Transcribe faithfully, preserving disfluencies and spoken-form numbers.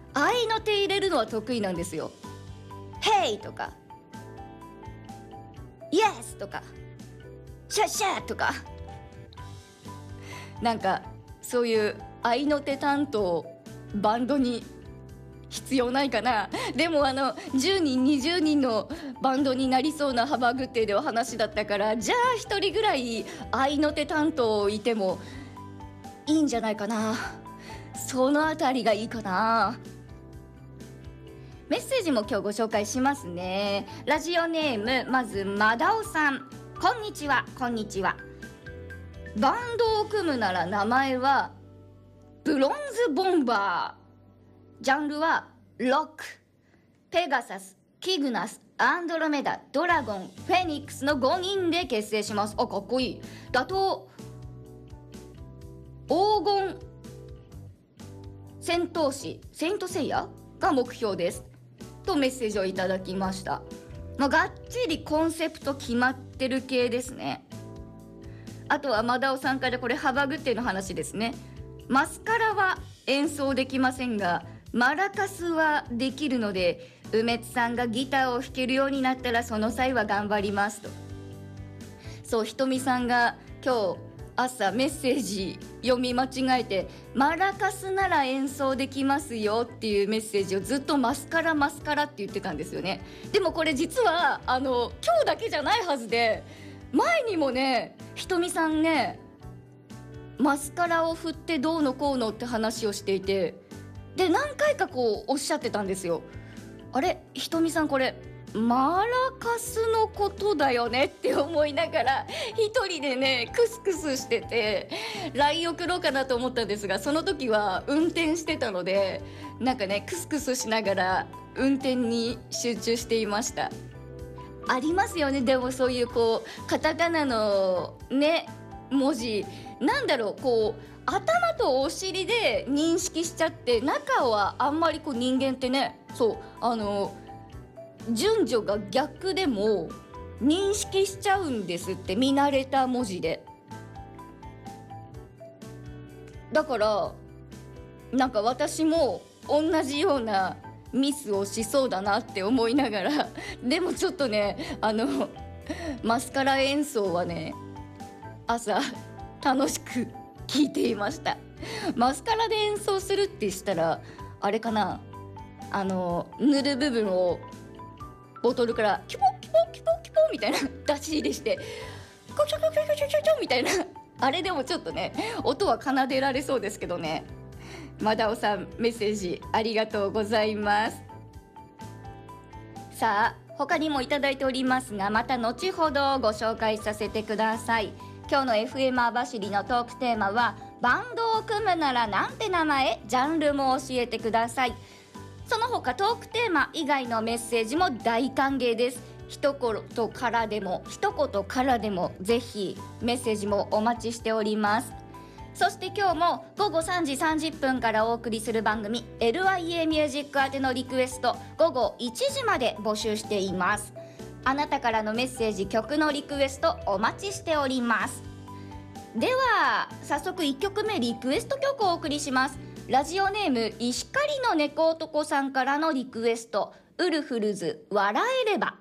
合いの手入れるのは得意なんですよ。ヘイとかイエスとかシャッシャーとか、なんかそういう合いの手担当バンドに必要ないかな。でもあのじゅうにんにじゅうにんのバンドになりそうなハバグッテでは話だったから、じゃあひとりぐらい合いの手担当いてもいいんじゃないかな。そのあたりがいいかな。メッセージも今日ご紹介しますね。ラジオネーム、まずマダオさん、こんにちは。こんにちは。バンドを組むなら名前はブロンズボンバー、ジャンルはロック、ペガサス、キグナス、アンドロメダ、ドラゴン、フェニックスのごにんで結成します。あ、かっこいい。打倒黄金戦闘士セイントセイヤが目標ですとメッセージをいただきました。まあ、がっちりコンセプト決まってる系ですね。あとはマダオさんからこれハバグッテの話ですね。マスカラは演奏できませんがマラカスはできるので、梅津さんがギターを弾けるようになったらその際は頑張りますと。そう、ひとみさんが今日朝メッセージ読み間違えて、マラカスなら演奏できますよっていうメッセージをずっとマスカラマスカラって言ってたんですよね。でもこれ実はあの今日だけじゃないはずで、前にもねひとみさんねマスカラを振ってどうのこうのって話をしていて、で何回かこうおっしゃってたんですよ。あれ、ひとみさんこれマラカスのことだよねって思いながら一人でねクスクスしてて ライン 送ろうかなと思ったんですが、その時は運転してたのでなんかねクスクスしながら運転に集中していました。ありますよね。でもそういうこうカタカナのね文字なんだろう、こう頭とお尻で認識しちゃって中はあんまりこう人間ってね、そうあの順序が逆でも認識しちゃうんですって、見慣れた文字で。だからなんか私も同じようなミスをしそうだなって思いながら、でもちょっとねあのマスカラ演奏はね朝楽しく聴いていました。マスカラで演奏するってしたらあれかな、あの塗る部分をボトルからキュポキュポキュポキュポみたいな出し入れしてコチョコチョコチョコチョみたいな、あれでもちょっとね音は奏でられそうですけどね。マダオさんメッセージありがとうございます。さあ他にもいただいておりますが、また後ほどご紹介させてください。今日の エフエム 網走のトークテーマはバンドを組むならなんて名前、ジャンルも教えてください。その他トークテーマ以外のメッセージも大歓迎です。一言からでも一言からでもぜひメッセージもお待ちしております。そして今日もごごさんじさんじゅっぷんからお送りする番組 エルアイエー ミュージック宛てのリクエストごごいちじまで募集しています。あなたからのメッセージ、曲のリクエストお待ちしております。では早速いっきょくめリクエスト曲をお送りします。ラジオネーム石狩の猫男さんからのリクエスト、ウルフルズ笑えれば。